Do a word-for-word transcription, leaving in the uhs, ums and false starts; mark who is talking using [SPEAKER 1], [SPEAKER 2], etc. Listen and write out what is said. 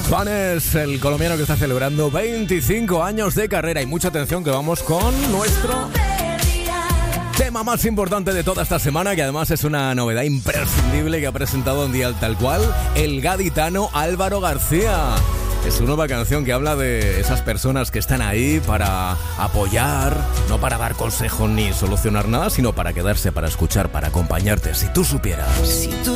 [SPEAKER 1] Juan es el colombiano que está celebrando veinticinco años de carrera. Y mucha atención que vamos con nuestro tema más importante de toda esta semana, que además es una novedad imprescindible que ha presentado en Dial Tal Cual el gaditano Álvaro García. Es su nueva canción que habla de esas personas que están ahí para apoyar, no para dar consejos ni solucionar nada, sino para quedarse, para escuchar, para acompañarte. Si tú supieras.
[SPEAKER 2] Si tú